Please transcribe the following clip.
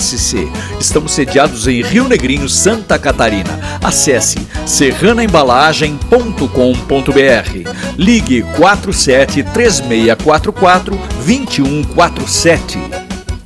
SC. Estamos sediados em Rio Negrinho, Santa Catarina. Acesse serranaembalagem.com.br. Ligue 47 3644 2147.